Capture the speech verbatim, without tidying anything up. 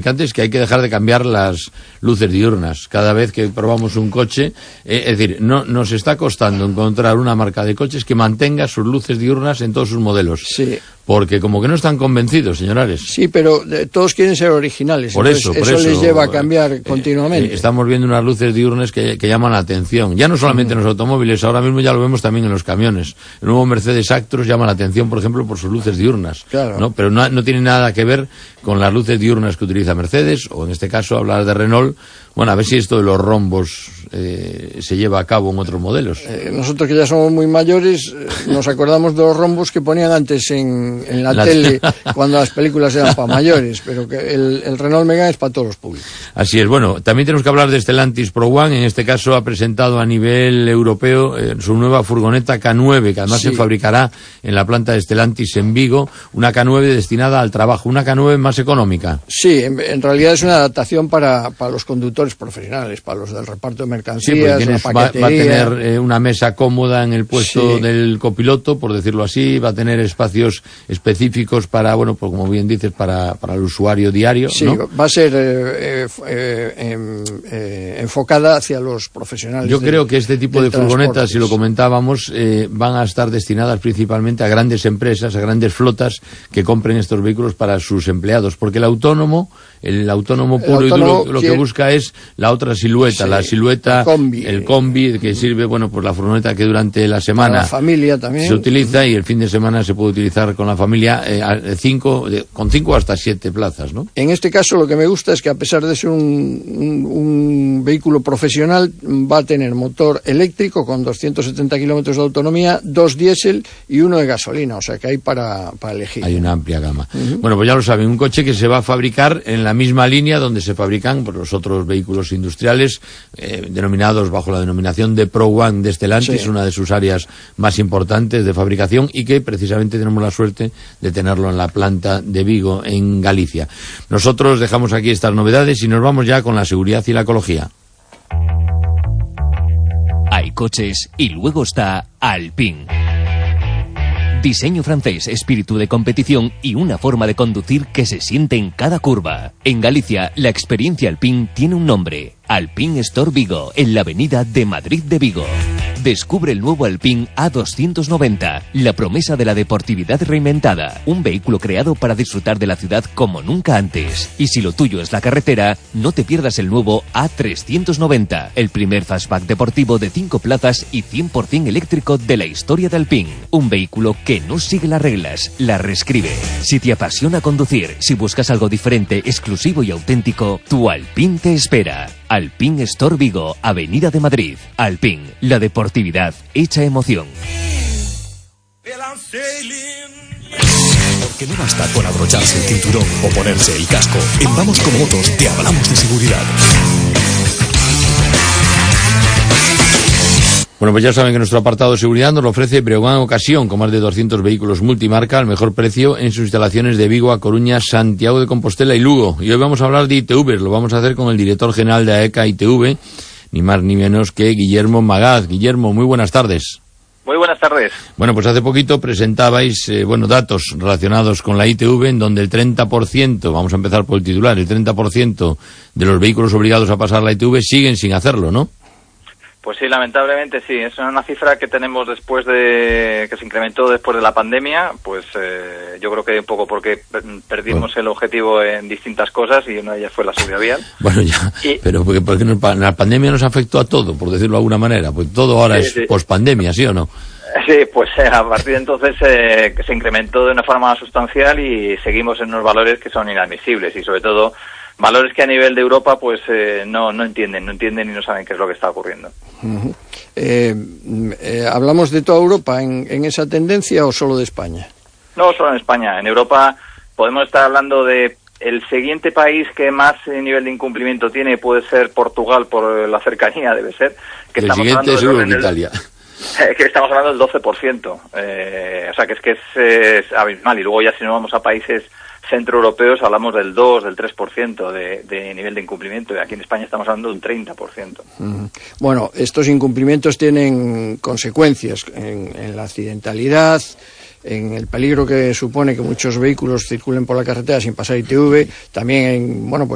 fabricantes que hay que dejar de cambiar las luces diurnas cada vez que probamos un coche. Eh, es decir, no nos está costando encontrar una marca de coches que mantenga sus luces diurnas en todos sus modelos. Sí. Porque como que no están convencidos, señores. Sí, pero eh, todos quieren ser originales. Por eso, por eso, eso les lleva a cambiar eh, continuamente. Eh, estamos viendo unas luces diurnas que, que llaman la atención. Ya no solamente mm. en los automóviles, ahora mismo ya lo vemos también en los camiones. El nuevo Mercedes Actros llama la atención, por ejemplo, por sus luces diurnas. Claro. ¿no? Pero no, no tiene nada que ver con las luces diurnas que utiliza Mercedes, o en este caso hablar de Renault. Bueno, a ver si esto de los rombos eh, se lleva a cabo en otros modelos. Eh, nosotros que ya somos muy mayores, eh, nos acordamos de los rombos que ponían antes en, en la, la tele, cuando las películas eran para mayores, pero que el, el Renault Megane es para todos los públicos. Así es. Bueno, también tenemos que hablar de Stellantis Pro One. En este caso ha presentado a nivel europeo eh, su nueva furgoneta K nueve, que además sí. se fabricará en la planta de Stellantis en Vigo. Una K nueve destinada al trabajo, una K nueve más económica. Sí, en, en realidad es una adaptación para, para los conductores profesionales, para los del reparto de mercancías, sí, la va, va a tener eh, una mesa cómoda en el puesto sí. del copiloto, por decirlo así, va a tener espacios específicos para, bueno, pues como bien dices, para, para el usuario diario. Sí, ¿no? va a ser eh, eh, eh, eh, enfocada hacia los profesionales. Yo de, creo que este tipo de furgonetas, si lo comentábamos, eh, van a estar destinadas principalmente a grandes empresas, a grandes flotas que compren estos vehículos para sus empleados, porque el autónomo, el autónomo puro el autónomo y duro, lo que busca es la otra silueta, sí, la silueta, el combi, el combi que sirve, bueno, pues la furgoneta que durante la semana la familia también se utiliza y el fin de semana se puede utilizar con la familia eh, cinco, de, con cinco hasta siete plazas, ¿no? En este caso lo que me gusta es que a pesar de ser un, un, un vehículo profesional va a tener motor eléctrico con doscientos setenta kilómetros de autonomía, dos diésel y uno de gasolina, o sea que hay para, para elegir. Hay una amplia gama. Uh-huh. Bueno, pues ya lo saben, un coche que se va a fabricar en la misma línea donde se fabrican pues, los otros vehículos industriales eh, denominados bajo la denominación de Pro One de Stellantis, sí. una de sus áreas más importantes de fabricación y que precisamente tenemos la suerte de tenerlo en la planta de Vigo, en Galicia. Nosotros dejamos aquí estas novedades y nos vamos ya con la seguridad y la ecología. Hay coches y luego está Alpine. Diseño francés, espíritu de competición y una forma de conducir que se siente en cada curva. En Galicia, la experiencia Alpine tiene un nombre. Alpine Store Vigo, en la avenida de Madrid de Vigo. Descubre el nuevo Alpine A doscientos noventa, la promesa de la deportividad reinventada. Un vehículo creado para disfrutar de la ciudad como nunca antes. Y si lo tuyo es la carretera, no te pierdas el nuevo A trescientos noventa, el primer fastback deportivo de cinco plazas y cien por ciento eléctrico de la historia de Alpine. Un vehículo que no sigue las reglas, las reescribe. Si te apasiona conducir, si buscas algo diferente, exclusivo y auténtico, tu Alpine te espera. Alpine Store Vigo, Avenida de Madrid. Alpine, la deportividad hecha emoción. Porque no basta con abrocharse el cinturón o ponerse el casco. En Vamos Como Motos te hablamos de seguridad. Bueno, pues ya saben que nuestro apartado de seguridad nos lo ofrece Breogán Ocasión, con más de doscientos vehículos multimarca al mejor precio en sus instalaciones de Vigo, A Coruña, Santiago de Compostela y Lugo. Y hoy vamos a hablar de I T V, lo vamos a hacer con el director general de AECA I T V, ni más ni menos que Guillermo Magaz. Guillermo, muy buenas tardes. Muy buenas tardes. Bueno, pues hace poquito presentabais, eh, bueno, datos relacionados con la I T V, en donde el treinta por ciento, vamos a empezar por el titular, el treinta por ciento de los vehículos obligados a pasar la I T V siguen sin hacerlo, ¿no? Pues sí, lamentablemente sí. Es una cifra que tenemos después de que se incrementó después de la pandemia. Pues eh, yo creo que un poco porque perdimos bueno. el objetivo en distintas cosas y una de ellas fue la seguridad vial. Bueno, ya, y, pero porque, porque nos, la pandemia nos afectó a todo, por decirlo de alguna manera. Pues todo ahora sí, es sí. pospandemia, ¿sí o no? Sí, pues eh, a partir de entonces eh, se incrementó de una forma sustancial y seguimos en unos valores que son inadmisibles y sobre todo valores que a nivel de Europa pues eh, no no entienden, no entienden y no saben qué es lo que está ocurriendo. Uh-huh. eh, eh, ¿Hablamos de toda Europa en, en esa tendencia o solo de España? No, solo en España. En Europa podemos estar hablando de el siguiente país que más nivel de incumplimiento tiene puede ser Portugal por la cercanía, debe ser. Que el estamos siguiente es del, Italia. Que estamos hablando del doce por ciento. Eh, o sea que es que es, es abismal. Y luego ya si nos vamos a países centroeuropeos hablamos del dos, del tres por ciento de, de nivel de incumplimiento y aquí en España estamos hablando de un treinta por ciento. Uh-huh. Bueno, estos incumplimientos tienen consecuencias en, en la accidentalidad, en el peligro que supone que muchos vehículos circulen por la carretera sin pasar I T V, también en, bueno, pues